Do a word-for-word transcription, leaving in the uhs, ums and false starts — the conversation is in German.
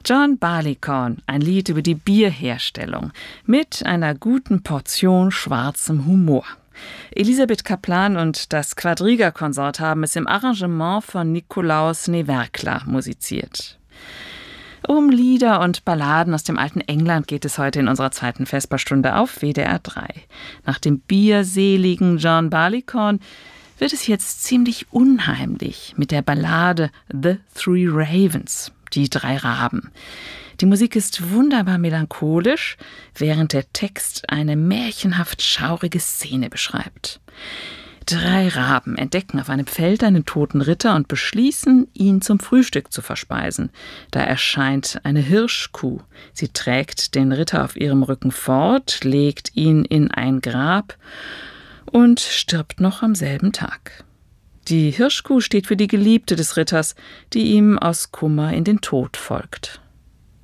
John Barleycorn, ein Lied über die Bierherstellung mit einer guten Portion schwarzem Humor. Elisabeth Kaplan und das Quadriga-Konsort haben es im Arrangement von Nikolaus Newerkler musiziert. Um Lieder und Balladen aus dem alten England geht es heute in unserer zweiten Vesperstunde auf W D R drei. Nach dem bierseligen John Barleycorn wird es jetzt ziemlich unheimlich mit der Ballade The Three Ravens, die drei Raben. Die Musik ist wunderbar melancholisch, während der Text eine märchenhaft schaurige Szene beschreibt. Drei Raben entdecken auf einem Feld einen toten Ritter und beschließen, ihn zum Frühstück zu verspeisen. Da erscheint eine Hirschkuh. Sie trägt den Ritter auf ihrem Rücken fort, legt ihn in ein Grab und stirbt noch am selben Tag. Die Hirschkuh steht für die Geliebte des Ritters, die ihm aus Kummer in den Tod folgt.